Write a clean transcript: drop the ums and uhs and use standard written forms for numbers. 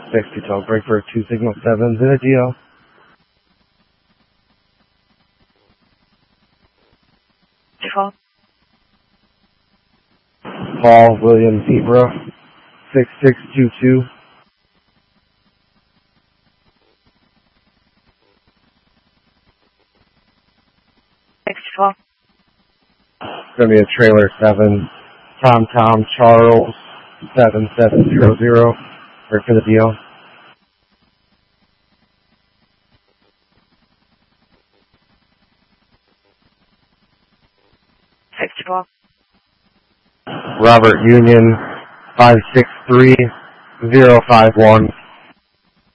6 break for 2 Signal 7s in a deal. Call. Paul William Zebra 6622. Next call. It's going to be a trailer 7, Tom Charles 7700. Break for the deal. Next call. Robert Union 563051.